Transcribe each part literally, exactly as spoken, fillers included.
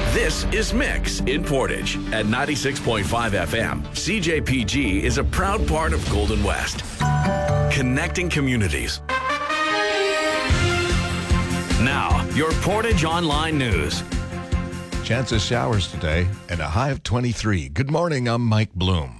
This is Mix in Portage at ninety-six point five F M. C J P G is a proud part of Golden West, connecting communities. Now, your Portage Online News. Chance of showers today and a high of twenty-three. Good morning, I'm Mike Bloom.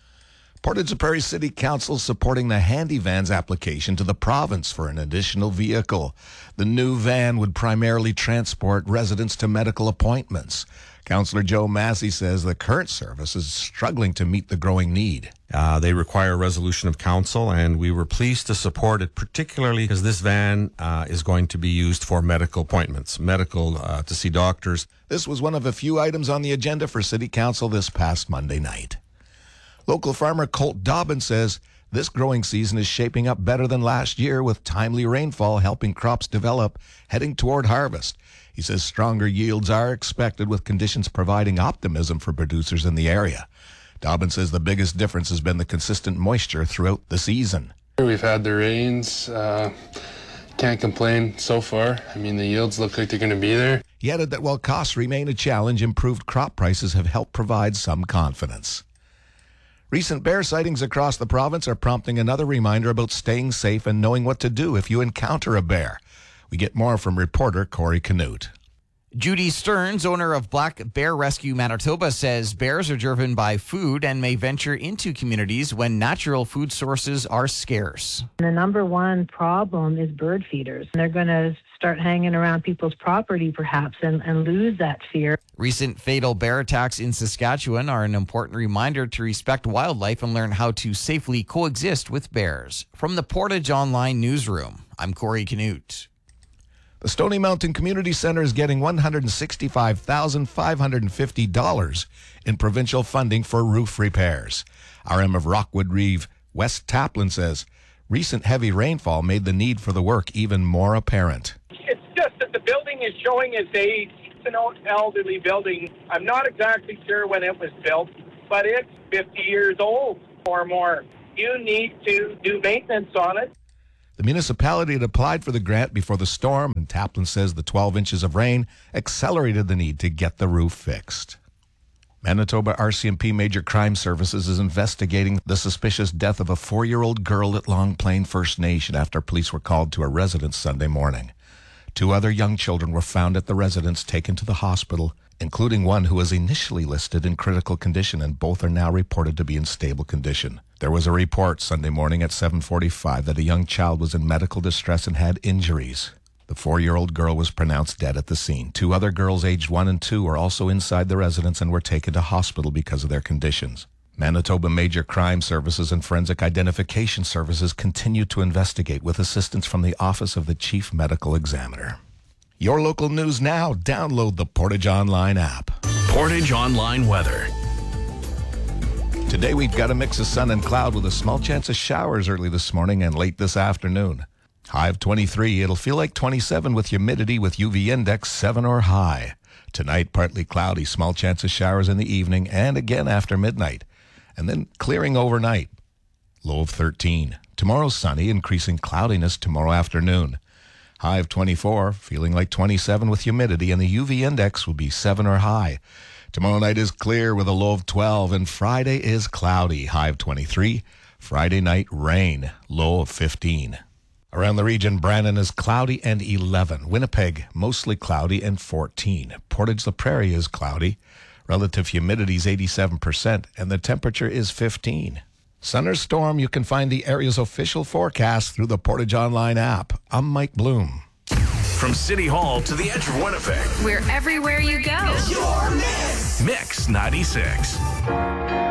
Portage Prairie City Council supporting the Handy Vans application to the province for an additional vehicle. The new van would primarily transport residents to medical appointments. Councillor Joe Massey says the current service is struggling to meet the growing need. Uh, they require a resolution of council, and we were pleased to support it, particularly because this van uh, is going to be used for medical appointments, medical uh, to see doctors. This was one of a few items on the agenda for City Council this past Monday night. Local farmer Colt Dobbin says this growing season is shaping up better than last year, with timely rainfall helping crops develop, heading toward harvest. He says stronger yields are expected, with conditions providing optimism for producers in the area. Dobbin says the biggest difference has been the consistent moisture throughout the season. We've had the rains. Uh, can't complain so far. I mean, the yields look like they're going to be there. He added that while costs remain a challenge, improved crop prices have helped provide some confidence. Recent bear sightings across the province are prompting another reminder about staying safe and knowing what to do if you encounter a bear. We get more from reporter Corey Canute. Judy Stearns, owner of Black Bear Rescue Manitoba, says bears are driven by food and may venture into communities when natural food sources are scarce. The number one problem is bird feeders. They're going to start hanging around people's property perhaps and, and lose that fear. Recent fatal bear attacks in Saskatchewan are an important reminder to respect wildlife and learn how to safely coexist with bears. From the Portage Online Newsroom, I'm Corey Canute. The Stony Mountain Community Centre is getting one hundred sixty-five thousand five hundred fifty dollars in provincial funding for roof repairs. R M of Rockwood Reeve, West Taplin, says recent heavy rainfall made the need for the work even more apparent. It's just that the building is showing its age. It's an old elderly building. I'm not exactly sure when it was built, but it's fifty years old or more. You need to do maintenance on it. The municipality had applied for the grant before the storm, and Taplin says the twelve inches of rain accelerated the need to get the roof fixed. Manitoba R C M P Major Crime Services is investigating the suspicious death of a four-year-old girl at Long Plain First Nation after police were called to a residence Sunday morning. Two other young children were found at the residence, taken to the hospital, including one who was initially listed in critical condition, and both are now reported to be in stable condition. There was a report Sunday morning at seven forty-five that a young child was in medical distress and had injuries. The four-year-old girl was pronounced dead at the scene. Two other girls aged one and two were also inside the residence and were taken to hospital because of their conditions. Manitoba Major Crime Services and Forensic Identification Services continue to investigate with assistance from the Office of the Chief Medical Examiner. Your local news now. Download the Portage Online app. Portage Online weather. Today we've got a mix of sun and cloud with a small chance of showers early this morning and late this afternoon. High of twenty-three. It'll feel like twenty-seven with humidity with U V index seven or high. Tonight partly cloudy, small chance of showers in the evening and again after midnight. And then clearing overnight. Low of thirteen. Tomorrow sunny, increasing cloudiness tomorrow afternoon. High of twenty-four, feeling like twenty-seven with humidity, and the U V index will be seven or high. Tomorrow night is clear with a low of twelve, and Friday is cloudy, high of twenty-three. Friday night rain, low of fifteen. Around the region, Brandon is cloudy and eleven. Winnipeg, mostly cloudy and fourteen. Portage la Prairie is cloudy. Relative humidity is eighty-seven percent, and the temperature is fifteen. Sun or storm, you can find the area's official forecast through the Portage Online app. I'm Mike Bloom. From City Hall to the edge of Winnipeg. We're everywhere you go. Mix ninety-six.